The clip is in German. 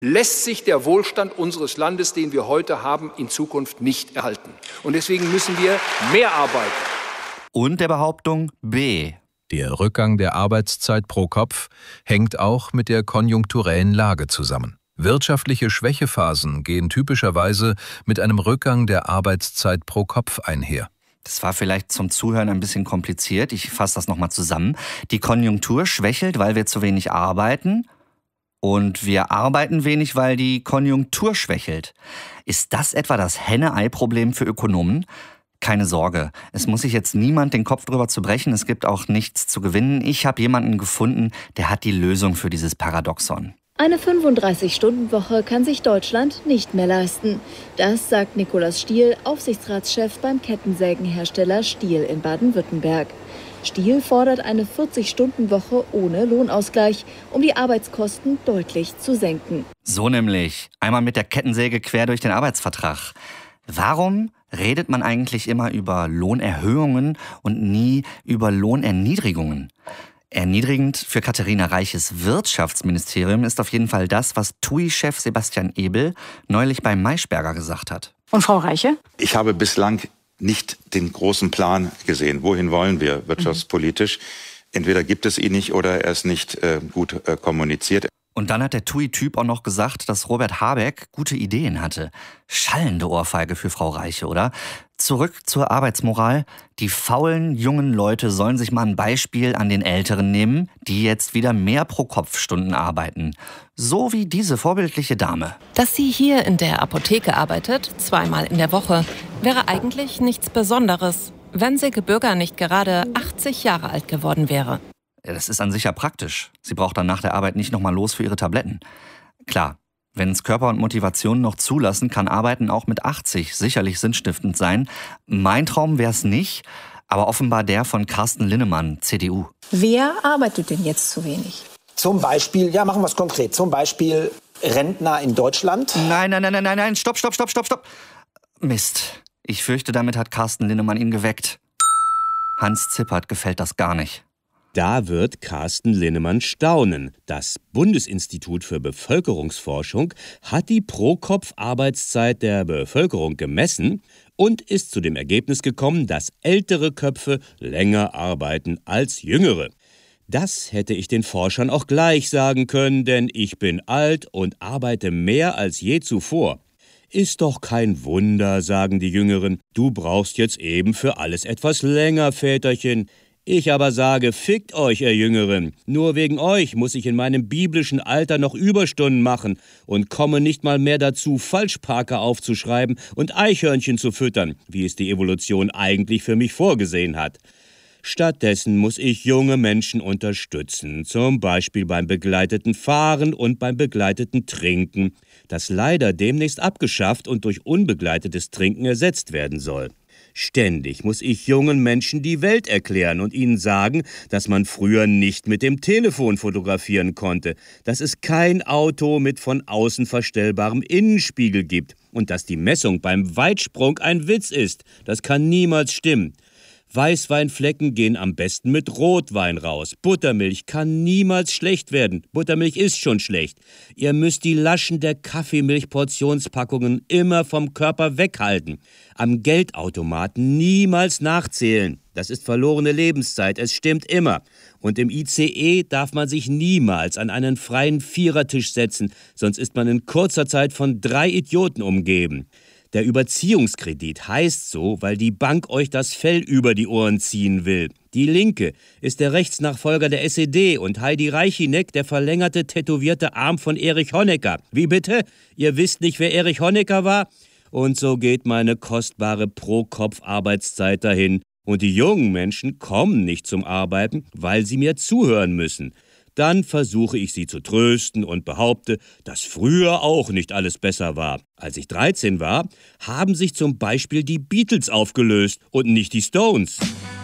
lässt sich der Wohlstand unseres Landes, den wir heute haben, in Zukunft nicht erhalten. Und deswegen müssen wir mehr arbeiten. Und der Behauptung B. Der Rückgang der Arbeitszeit pro Kopf hängt auch mit der konjunkturellen Lage zusammen. Wirtschaftliche Schwächephasen gehen typischerweise mit einem Rückgang der Arbeitszeit pro Kopf einher. Das war vielleicht zum Zuhören ein bisschen kompliziert. Ich fasse das nochmal zusammen. Die Konjunktur schwächelt, weil wir zu wenig arbeiten. Und wir arbeiten wenig, weil die Konjunktur schwächelt. Ist das etwa das Henne-Ei-Problem für Ökonomen? Keine Sorge, es muss sich jetzt niemand den Kopf drüber zu brechen. Es gibt auch nichts zu gewinnen. Ich habe jemanden gefunden, der hat die Lösung für dieses Paradoxon. Eine 35-Stunden-Woche kann sich Deutschland nicht mehr leisten. Das sagt Nikolaus Stiel, Aufsichtsratschef beim Kettensägenhersteller Stiel in Baden-Württemberg. Stiel fordert eine 40-Stunden-Woche ohne Lohnausgleich, um die Arbeitskosten deutlich zu senken. So nämlich, einmal mit der Kettensäge quer durch den Arbeitsvertrag. Warum redet man eigentlich immer über Lohnerhöhungen und nie über Lohnerniedrigungen? Erniedrigend für Katharina Reiches Wirtschaftsministerium ist auf jeden Fall das, was TUI-Chef Sebastian Ebel neulich bei Maischberger gesagt hat. Und Frau Reiche? Ich habe bislang nicht den großen Plan gesehen. Wohin wollen wir wirtschaftspolitisch? Entweder gibt es ihn nicht oder er ist nicht gut kommuniziert. Und dann hat der TUI-Typ auch noch gesagt, dass Robert Habeck gute Ideen hatte. Schallende Ohrfeige für Frau Reiche, oder? Zurück zur Arbeitsmoral. Die faulen jungen Leute sollen sich mal ein Beispiel an den Älteren nehmen, die jetzt wieder mehr Pro-Kopf-Stunden arbeiten. So wie diese vorbildliche Dame. Dass sie hier in der Apotheke arbeitet, 2-mal in der Woche, wäre eigentlich nichts Besonderes, wenn Silke Bürger nicht gerade 80 Jahre alt geworden wäre. Ja, das ist an sich ja praktisch. Sie braucht dann nach der Arbeit nicht nochmal los für ihre Tabletten. Klar, wenn es Körper und Motivation noch zulassen, kann Arbeiten auch mit 80 sicherlich sinnstiftend sein. Mein Traum wäre es nicht, aber offenbar der von Carsten Linnemann, CDU. Wer arbeitet denn jetzt zu wenig? Zum Beispiel, ja, machen wir es konkret. Zum Beispiel Rentner in Deutschland. Nein, stopp. Mist. Ich fürchte, damit hat Carsten Linnemann ihn geweckt. Hans Zippert gefällt das gar nicht. Da wird Carsten Linnemann staunen. Das Bundesinstitut für Bevölkerungsforschung hat die Pro-Kopf-Arbeitszeit der Bevölkerung gemessen und ist zu dem Ergebnis gekommen, dass ältere Köpfe länger arbeiten als jüngere. Das hätte ich den Forschern auch gleich sagen können, denn ich bin alt und arbeite mehr als je zuvor. Ist doch kein Wunder, sagen die Jüngeren. Du brauchst jetzt eben für alles etwas länger, Väterchen. Ich aber sage, fickt euch, ihr Jüngeren. Nur wegen euch muss ich in meinem biblischen Alter noch Überstunden machen und komme nicht mal mehr dazu, Falschparker aufzuschreiben und Eichhörnchen zu füttern, wie es die Evolution eigentlich für mich vorgesehen hat. Stattdessen muss ich junge Menschen unterstützen, zum Beispiel beim begleiteten Fahren und beim begleiteten Trinken, das leider demnächst abgeschafft und durch unbegleitetes Trinken ersetzt werden soll. Ständig muss ich jungen Menschen die Welt erklären und ihnen sagen, dass man früher nicht mit dem Telefon fotografieren konnte, dass es kein Auto mit von außen verstellbarem Innenspiegel gibt und dass die Messung beim Weitsprung ein Witz ist. Das kann niemals stimmen. Weißweinflecken gehen am besten mit Rotwein raus. Buttermilch kann niemals schlecht werden. Buttermilch ist schon schlecht. Ihr müsst die Laschen der Kaffeemilch-Portionspackungen immer vom Körper weghalten. Am Geldautomaten niemals nachzählen. Das ist verlorene Lebenszeit, es stimmt immer. Und im ICE darf man sich niemals an einen freien Vierertisch setzen, sonst ist man in kurzer Zeit von 3 Idioten umgeben. Der Überziehungskredit heißt so, weil die Bank euch das Fell über die Ohren ziehen will. Die Linke ist der Rechtsnachfolger der SED und Heidi Reichineck der verlängerte, tätowierte Arm von Erich Honecker. Wie bitte? Ihr wisst nicht, wer Erich Honecker war? Und so geht meine kostbare Pro-Kopf-Arbeitszeit dahin. Und die jungen Menschen kommen nicht zum Arbeiten, weil sie mir zuhören müssen. Dann versuche ich sie zu trösten und behaupte, dass früher auch nicht alles besser war. Als ich 13 war, haben sich zum Beispiel die Beatles aufgelöst und nicht die Stones.